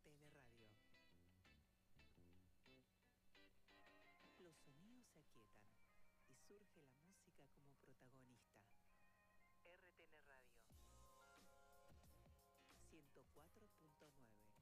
RTL Radio. Los sonidos se aquietan y surge la música como protagonista.